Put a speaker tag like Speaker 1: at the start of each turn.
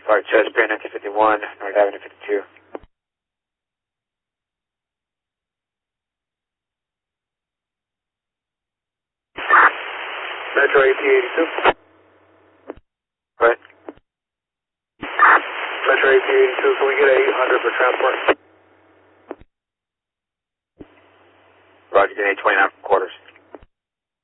Speaker 1: Park, Chesapeake 1951, North Avenue 52.
Speaker 2: Metro AP82.
Speaker 1: Right.
Speaker 2: Metro AP82, can we get a 800 for transport?
Speaker 1: Roger, get 829 quarters.